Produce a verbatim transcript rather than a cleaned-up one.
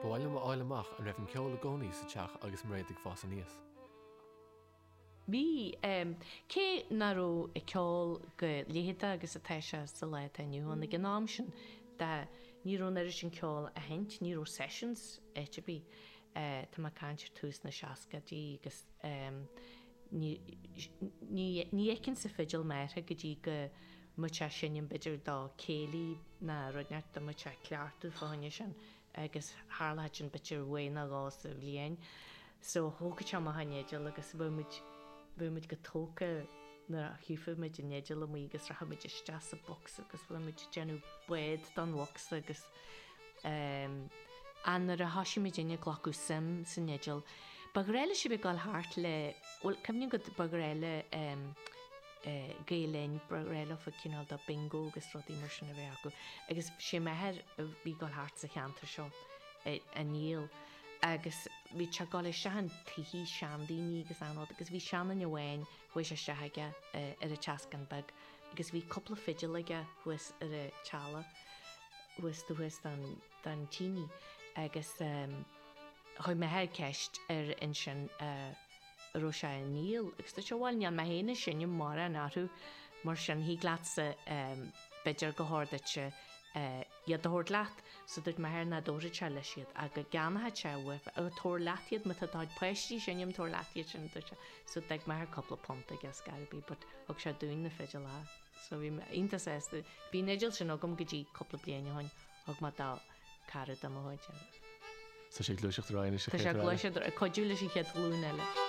Bhhaile má áileach an raibh an ceola gcónaí sa teach agus mréidigh fása níos. Bhí cé naró i ceol go léhéta agus a teise sa le aniu an na gnáam sin de níró na sin ceol a hent níró sessions éte bí Tá má caiintir tús na seacadí agus ní écinn sa fidil méthe go dtí go mute sin beidir dá célí na runeart do mute cleartú fáine sin agus hála sin bitir bhhaine gá sa bhléin. So thóga te hanéidir agus bhuiid go tóca na chiúfaid in néidir le mí agus racha muidir ste sa box agus bfuid genú buid don wax agus anar a hasisiimiid inne ghlaú sim san néidir. Bagréile si bh gáil háart le cemne go bagréile géléin bagréile fa cinál do bingo agus rodí mar sin a bheith acu. Agus sé metheir bhí gáil háart sa cheantar seo a níl. Agus bhí te gáil sean tuí seandaoine agus anod, agus bhí seanan a bhhain chuis a seaige ar a teascan bag, agus bhí coppla fidilige chuis ar a teala chuis do chuis den tíine. Agus chuid metheir ceist ar in sin ro se níl, agus tá se bháil nean me héine sinne mar an áthú mar sin hí glatsa beidir go háirdaite iad dóir leat, so dúirt me na dóir te lei siad a go ganathe tehah a tóir letiad me táid poisttí sinnim tóir letiad sin so ag me coppla ponta gas garibí, but ag se dún na féidir le. So bhí inta sésta bhí néidir sin agam go dtí coppla bliana hain ag má dá carad am háide. Sa sé gluiseach ráine Tá sé gluisead a coidúla sin chead lún eile.